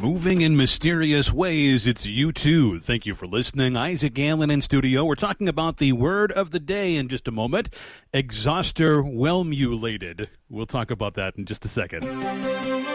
Moving in mysterious ways, it's U2. Thank you for listening. Isaac Gallon in studio. We're talking about the word of the day in just a moment. Exhauster whelmulated. We'll talk about that in just a second.